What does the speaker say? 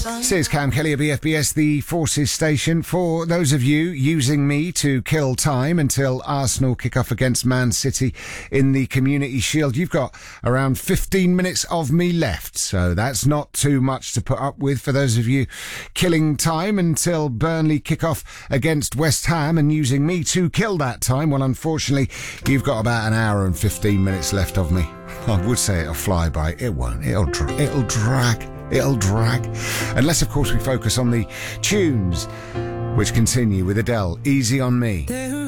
This is Cam Kelly of BFBS, the Forces station. For those of you using me to kill time until Arsenal kick off against Man City in the Community Shield, you've got around 15 minutes of me left, so that's not too much to put up with. For those of you killing time until Burnley kick off against West Ham and using me to kill that time, well, unfortunately, you've got about an hour and 15 minutes left of me. I would say it'll fly by. It won't. It'll drag. Unless, of course, we focus on the tunes, which continue with Adele, Easy on Me.